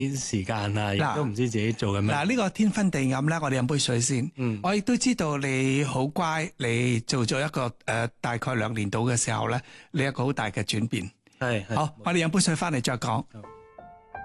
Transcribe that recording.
啲時間啊，亦都唔知自己做緊咩。 嗱，呢個天昏地暗咧，我哋飲杯水先。我亦都知道你好乖，你做咗一個大概2年度嘅時候咧，你有一個好大嘅轉變。 係好，我哋飲杯水翻嚟再講。 好。